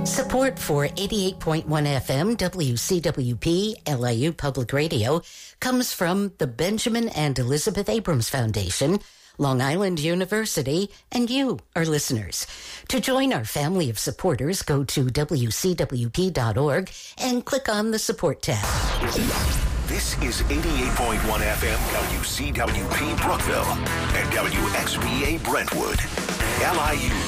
Support for 88.1 FM WCWP LIU Public Radio comes from the Benjamin and Elizabeth Abrams Foundation, Long Island University, and you, our listeners. To join our family of supporters, go to WCWP.org and click on the Support tab. This is 88.1 FM WCWP Brookville and WXVA Brentwood, LIU